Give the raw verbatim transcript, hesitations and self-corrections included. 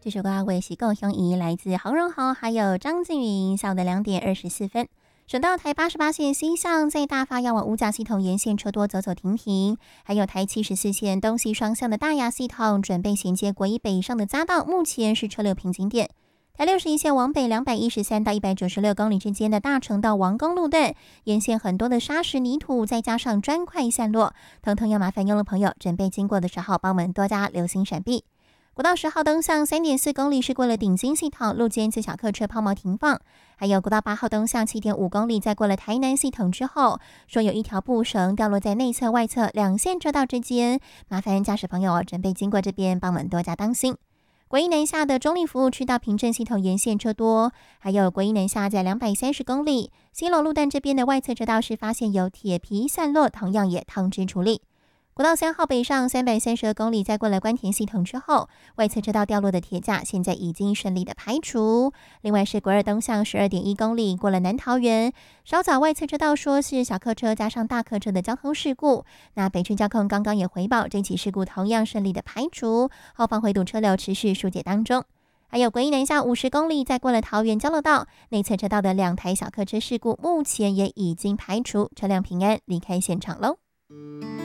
这首歌为喜够兄姨来自洪荣豪还有张静云，下午的两点二十四分。省道台八十八线西向在大发要往五甲系统沿线车多走走停停，还有台七十四线东西双向的大雅系统准备衔接国一北上的匝道，目前是车流瓶颈点。台六十一线往北两百一十三到一百九十六公里之间的大城道王公路段，沿线很多的沙石泥土，再加上砖块散落，通通要麻烦用路朋友准备经过的时候，帮我们多加留心闪避。国道十号东向 三点四公里是过了顶金系统，路肩自小客车抛锚停放。还有国道八号东向 七点五公里，在过了台南系统之后，说有一条布绳掉落在内侧外侧两线车道之间，麻烦驾驶朋友准备经过这边，帮我们多加当心。国一南下的中立服务区到平镇系统沿线车多，还有国一南下在两百三十公里西螺路段这边的外侧车道是发现有铁皮散落，同样也通知处理。国道三号北上三百三十二公里，在过了关田系统之后，外侧车道掉落的铁架现在已经顺利的排除。另外是国二东向十二点一公里，过了南桃园，稍早外侧车道说是小客车加上大客车的交通事故。那北区交控刚刚也回报，这起事故同样顺利的排除，后方回堵车流持续疏解当中。还有国一南下五十公里，在过了桃园交流道内侧车道的两台小客车事故，目前也已经排除，车辆平安离开现场喽。